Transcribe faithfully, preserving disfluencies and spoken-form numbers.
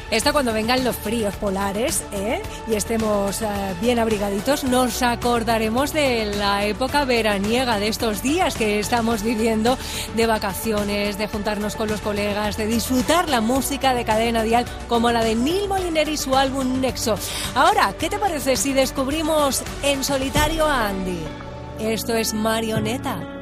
Esto cuando vengan los fríos polares, ¿eh? Y estemos eh, bien abrigaditos, nos acordaremos de la época veraniega, de estos días que estamos viviendo, de vacaciones, de juntarnos con los colegas, de disfrutar la música de Cadena Dial, como la de Neil Moliner y su álbum Nexo. Ahora, ¿qué te parece si descubrimos en solitario a Andy? Esto es Marioneta.